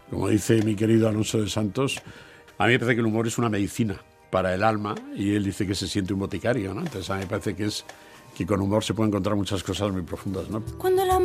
Como dice mi querido Alonso de Santos, a mí me parece que el humor es una medicina para el alma y él dice que se siente un boticario, ¿no? Entonces a mí me parece que con humor se pueden encontrar muchas cosas muy profundas, ¿no? Cuando el amor